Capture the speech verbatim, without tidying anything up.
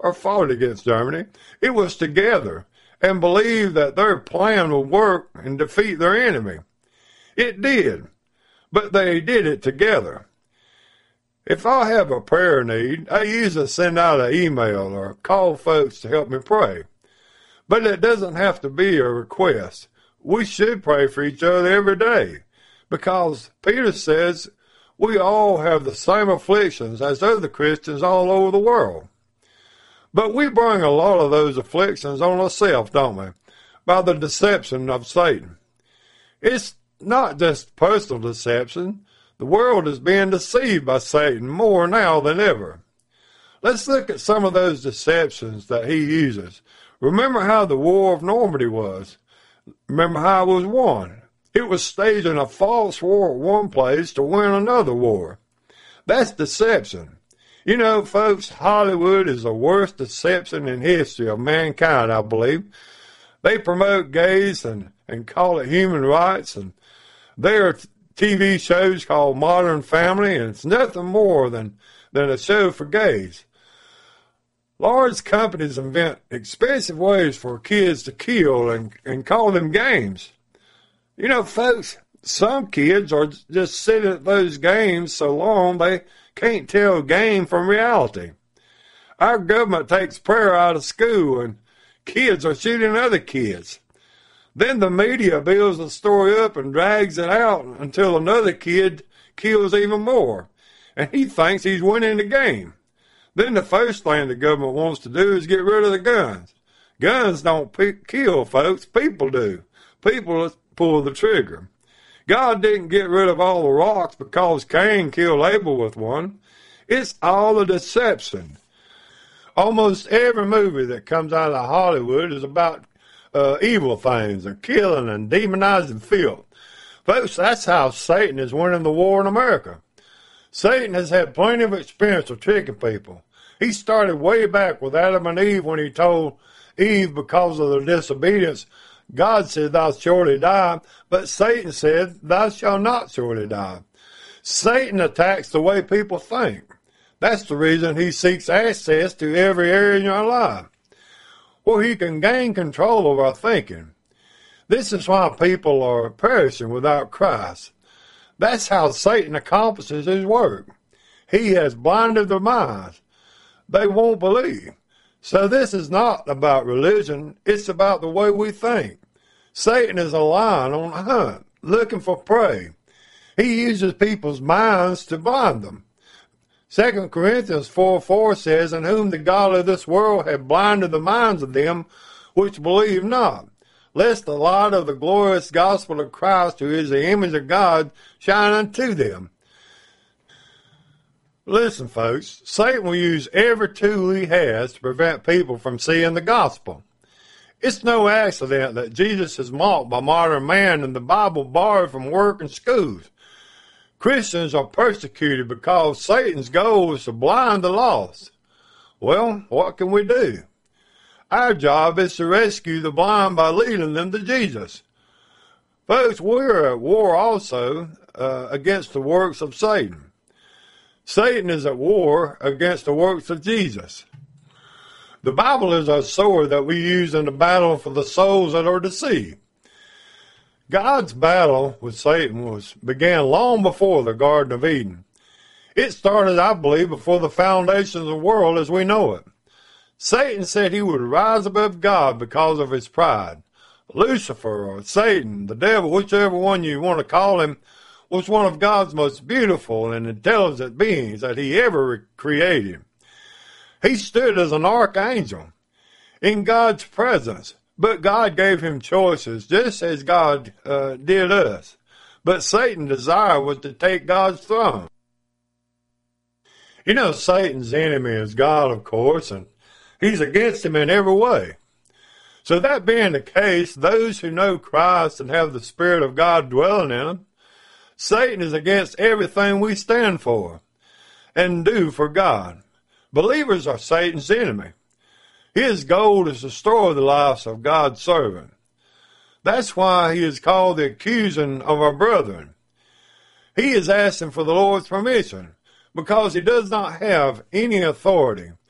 or fought against Germany. It was together and believed that their plan would work and defeat their enemy. It did, but they did it together. If I have a prayer need, I usually send out an email or call folks to help me pray. But it doesn't have to be a request. We should pray for each other every day, because Peter says we all have the same afflictions as other Christians all over the world. But we bring a lot of those afflictions on ourselves, don't we, by the deception of Satan. It's not just personal deception. The world is being deceived by Satan more now than ever. Let's look at some of those deceptions that he uses. Remember how the War of Normandy was. Remember how it was won. It was staging a false war at one place to win another war. That's deception. You know, folks, Hollywood is the worst deception in history of mankind, I believe. They promote gays and, and call it human rights, and there are T V shows called Modern Family, and it's nothing more than, than a show for gays. Large companies invent expensive ways for kids to kill and, and call them games. You know, folks, some kids are just sitting at those games so long they can't tell game from reality. Our government takes prayer out of school, and kids are shooting other kids. Then the media builds the story up and drags it out until another kid kills even more, and he thinks he's winning the game. Then the first thing the government wants to do is get rid of the guns. Guns don't pe- kill, folks. People do. People pull the trigger. God didn't get rid of all the rocks because Cain killed Abel with one. It's all a deception. Almost every movie that comes out of Hollywood is about uh, evil things, or killing and demonizing filth. Folks, that's how Satan is winning the war in America. Satan has had plenty of experience with tricking people. He started way back with Adam and Eve when he told Eve, because of their disobedience, God said, "Thou shalt surely die," but Satan said, "Thou shalt not surely die." Satan attacks the way people think. That's the reason he seeks access to every area in your life, where he can gain control of our thinking. This is why people are perishing without Christ. That's how Satan accomplishes his work. He has blinded their minds. They won't believe. So this is not about religion. It's about the way we think. Satan is a lion on a hunt, looking for prey. He uses people's minds to blind them. Second Corinthians four four says, "In whom the God of this world hath blinded the minds of them which believe not, lest the light of the glorious gospel of Christ, who is the image of God, shine unto them." Listen, folks, Satan will use every tool he has to prevent people from seeing the gospel. It's no accident that Jesus is mocked by modern man and the Bible borrowed from work and schools. Christians are persecuted because Satan's goal is to blind the lost. Well, what can we do? Our job is to rescue the blind by leading them to Jesus. Folks, we're at war also uh, against the works of Satan. Satan is at war against the works of Jesus. The Bible is our sword that we use in the battle for the souls that are deceived. God's battle with Satan was began long before the Garden of Eden. It started, I believe, before the foundation of the world as we know it. Satan said he would rise above God because of his pride. Lucifer, or Satan, the devil, whichever one you want to call him, was one of God's most beautiful and intelligent beings that he ever created. He stood as an archangel in God's presence, but God gave him choices just as God uh, did us. But Satan's desire was to take God's throne. You know, Satan's enemy is God, of course, and he's against him in every way. So that being the case, those who know Christ and have the Spirit of God dwelling in them, Satan is against everything we stand for and do for God. Believers are Satan's enemy. His goal is to destroy the lives of God's servant. That's why he is called the accuser of our brethren. He is asking for the Lord's permission because he does not have any authority.